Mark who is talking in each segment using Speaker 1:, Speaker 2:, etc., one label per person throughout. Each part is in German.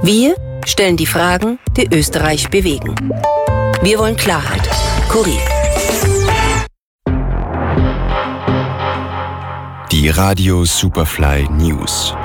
Speaker 1: Wir stellen die Fragen, die Österreich bewegen. Wir wollen Klarheit. Kurier.
Speaker 2: Die Radio Superfly News.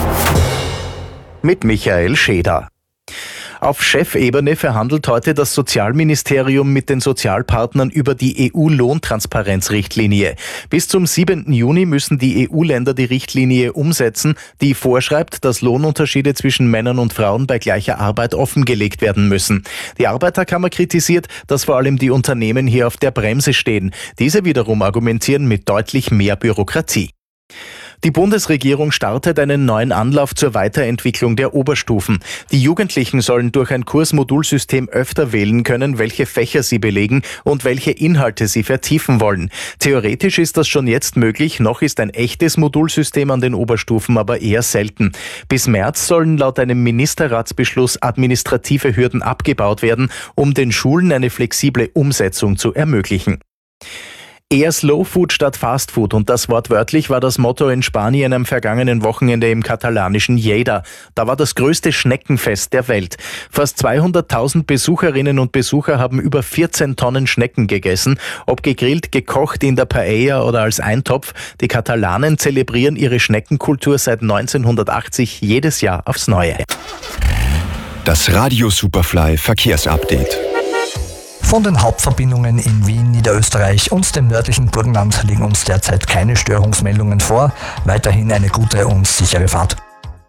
Speaker 3: Mit Michael Scheder. Auf Chefebene verhandelt heute das Sozialministerium mit den Sozialpartnern über die EU-Lohntransparenzrichtlinie. Bis zum 7. Juni müssen die EU-Länder die Richtlinie umsetzen, die vorschreibt, dass Lohnunterschiede zwischen Männern und Frauen bei gleicher Arbeit offengelegt werden müssen. Die Arbeiterkammer kritisiert, dass vor allem die Unternehmen hier auf der Bremse stehen. Diese wiederum argumentieren mit deutlich mehr Bürokratie. Die Bundesregierung startet einen neuen Anlauf zur Weiterentwicklung der Oberstufen. Die Jugendlichen sollen durch ein Kursmodulsystem öfter wählen können, welche Fächer sie belegen und welche Inhalte sie vertiefen wollen. Theoretisch ist das schon jetzt möglich, noch ist ein echtes Modulsystem an den Oberstufen aber eher selten. Bis März sollen laut einem Ministerratsbeschluss administrative Hürden abgebaut werden, um den Schulen eine flexible Umsetzung zu ermöglichen. Eher Slow Food statt Fast Food und das wortwörtlich war das Motto in Spanien am vergangenen Wochenende im katalanischen Lleida. Da war das größte Schneckenfest der Welt. Fast 200.000 Besucherinnen und Besucher haben über 14 Tonnen Schnecken gegessen, ob gegrillt, gekocht in der Paella oder als Eintopf. Die Katalanen zelebrieren ihre Schneckenkultur seit 1980 jedes Jahr aufs Neue.
Speaker 2: Das Radio Superfly Verkehrsupdate.
Speaker 4: Von den Hauptverbindungen in Wien, Niederösterreich und dem nördlichen Burgenland liegen uns derzeit keine Störungsmeldungen vor. Weiterhin eine gute und sichere Fahrt.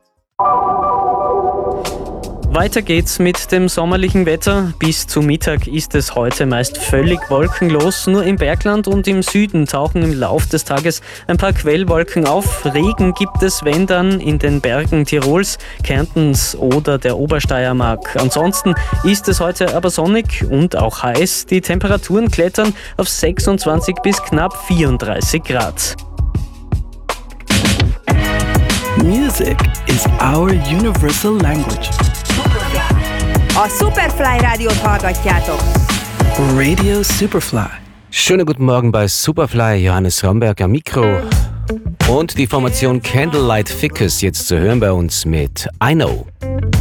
Speaker 5: Weiter geht's mit dem sommerlichen Wetter. Bis zu Mittag ist es heute meist völlig wolkenlos. Nur im Bergland und im Süden tauchen im Lauf des Tages ein paar Quellwolken auf. Regen gibt es, wenn dann, in den Bergen Tirols, Kärntens oder der Obersteiermark. Ansonsten ist es heute aber sonnig und auch heiß. Die Temperaturen klettern auf 26 bis knapp 34 Grad.
Speaker 6: Music is our universal language.
Speaker 7: A Superfly Rádiót hallgatjátok.
Speaker 6: Radio Superfly.
Speaker 8: Schönen guten Morgen bei Superfly, Johannes Romberg am Mikro. Und die Formation Candlelight Ficus jetzt zu hören bei uns mit I Know.